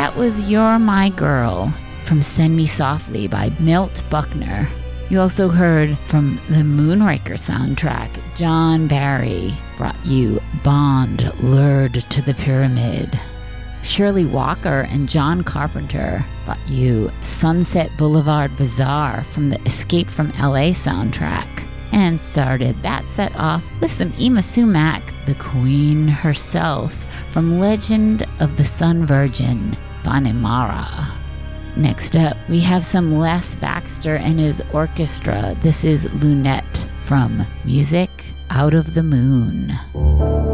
That was You're My Girl from Send Me Softly by Milt Buckner. You also heard from the Moonraker soundtrack, John Barry brought you Bond Lured to the Pyramid. Shirley Walker and John Carpenter brought you Sunset Boulevard Bazaar from the Escape from LA soundtrack. And started that set off with some Yma Sumac, the Queen herself, from Legend of the Sun Virgin, Banimara. Next up, we have some Les Baxter and his orchestra. This is Lunette from Music Out of the Moon.